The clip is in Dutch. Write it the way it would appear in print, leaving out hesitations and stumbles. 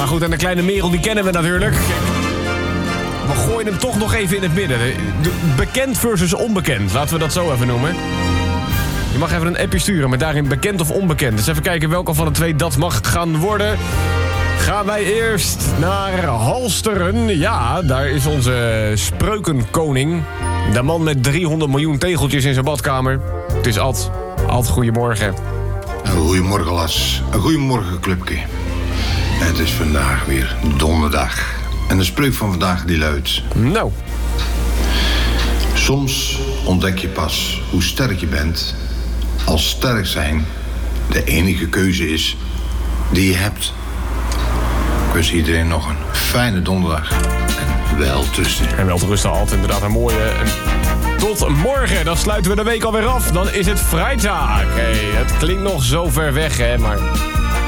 Maar goed, en de kleine Merel, die kennen we natuurlijk. We gooien hem toch nog even in het midden. Bekend versus onbekend, laten we dat zo even noemen. Je mag even een appje sturen met daarin bekend of onbekend. Dus even kijken welke van de twee dat mag gaan worden. Gaan wij eerst naar Halsteren. Ja, daar is onze spreukenkoning. De man met 300 miljoen tegeltjes in zijn badkamer. Het is Ad. Ad, goedemorgen. Goedemorgen, Las. Goedemorgen, clubke. Het is vandaag weer donderdag. En de spreuk van vandaag die luidt... Nou. Soms ontdek je pas hoe sterk je bent... als sterk zijn de enige keuze is die je hebt. Ik wens iedereen nog een fijne donderdag. En welterusten. En welterusten, Ad. Inderdaad een mooie... Tot morgen, dan sluiten we de week alweer af. Dan is het vrijdag. Hey, het klinkt nog zo ver weg, hè, maar...